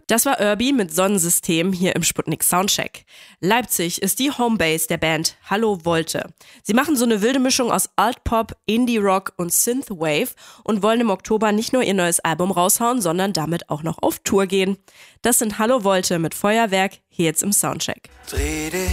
Das war Irby mit Sonnensystem hier im Sputnik Soundcheck. Leipzig ist die Homebase der Band Hallo Volte. Sie machen so eine wilde Mischung aus Alt-Pop, Indie-Rock und Synthwave und wollen im Oktober nicht nur ihr neues Album raushauen, sondern damit auch noch auf Tour gehen. Das sind Hallo Volte mit Feuerwerk hier jetzt im Soundcheck.